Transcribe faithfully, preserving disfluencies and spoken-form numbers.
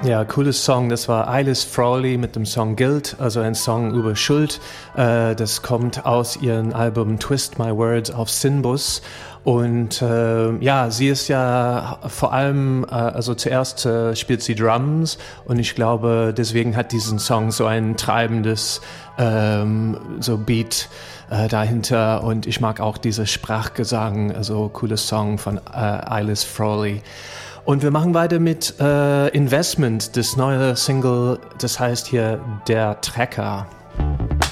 Ja, cooles Song. Das war Eilish Frawley mit dem Song Guilt, also ein Song über Schuld. Äh, das kommt aus ihrem Album Twist My Words auf Sinbus. Und äh, ja, sie ist ja vor allem, äh, also zuerst äh, spielt sie Drums und ich glaube, deswegen hat diesen Song so ein treibendes ähm, so Beat äh, dahinter. Und ich mag auch diese Sprachgesang, also cooles Song von äh, Eilish Frawley. Und wir machen weiter mit äh, Investment, das neue Single, das heißt hier Der Trecker.